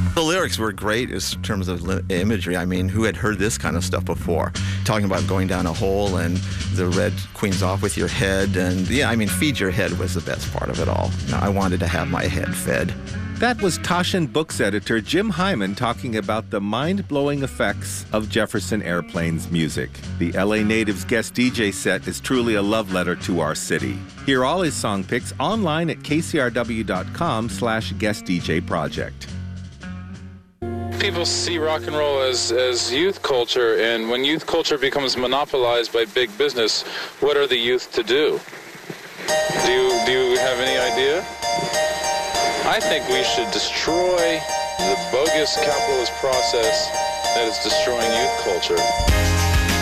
The lyrics were great in terms of imagery. I mean, who had heard this kind of stuff before? Talking about going down a hole and the red queen's off with your head. And yeah, I mean, feed your head was the best part of it all. I wanted to have my head fed. That was Taschen Books editor Jim Hyman talking about the mind-blowing effects of Jefferson Airplane's music. The LA Natives guest DJ set is truly a love letter to our city. Hear all his song picks online at kcrw.com/guestdjproject. People see rock and roll as youth culture, and when youth culture becomes monopolized by big business, what are the youth to do? Do you have any idea? I think we should destroy the bogus capitalist process that is destroying youth culture.